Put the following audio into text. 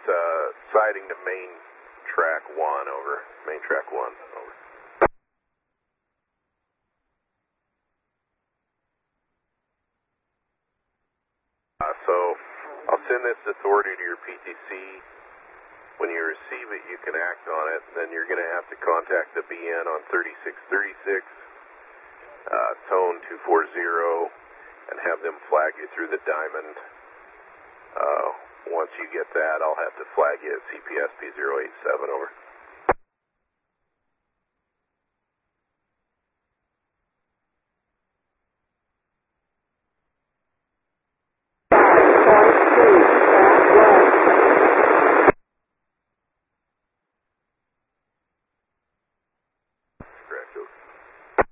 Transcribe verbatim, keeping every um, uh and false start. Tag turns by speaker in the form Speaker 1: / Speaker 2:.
Speaker 1: uh, siding to main track one, over. Main track one, over. Uh, so I'll send this authority to your P T C. When you receive it, you can act on it. Then you're going to have to contact the B N on thirty-six thirty-six, uh, tone two forty, and have them flag you through the diamond. Uh, once you get that, I'll have to flag you at C P S P zero eight seven, over.